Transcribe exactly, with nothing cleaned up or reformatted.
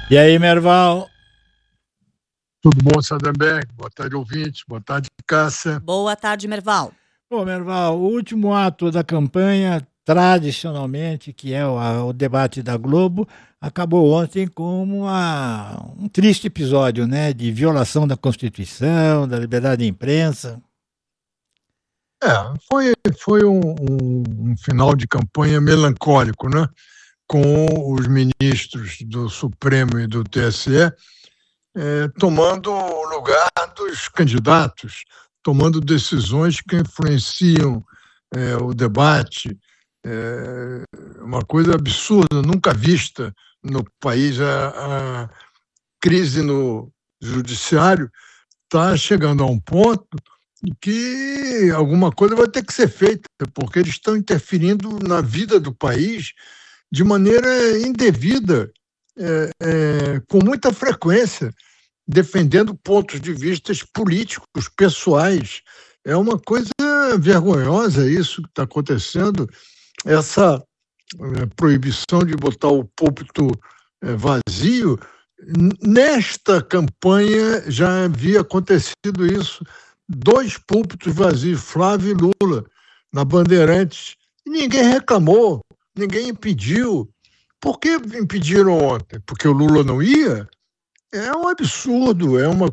E aí, Merval? Tudo bom, Sadenberg? Boa tarde, ouvintes. Boa tarde, Cássia. Boa tarde, Merval. Bom, Merval, o último ato da campanha, tradicionalmente, que é o, a- o debate da Globo, acabou ontem como uma- um triste episódio, né, de violação da Constituição, da liberdade de imprensa. É, foi, foi um, um- um final de campanha melancólico, né? Com os ministros do Supremo e do T S E eh, tomando o lugar dos candidatos, tomando decisões que influenciam eh, o debate. É uma coisa absurda, nunca vista no país. A, a crise no judiciário está chegando a um ponto em que alguma coisa vai ter que ser feita, porque eles estão interferindo na vida do país de maneira indevida, é, é, com muita frequência, defendendo pontos de vista políticos, pessoais. É uma coisa vergonhosa isso que está acontecendo, essa eh, proibição de botar o púlpito eh, vazio. Nesta campanha já havia acontecido isso, dois púlpitos vazios, Flávio e Lula, na Bandeirantes, e ninguém reclamou, ninguém impediu. Por que impediram ontem? Porque o Lula não ia? É um absurdo, é uma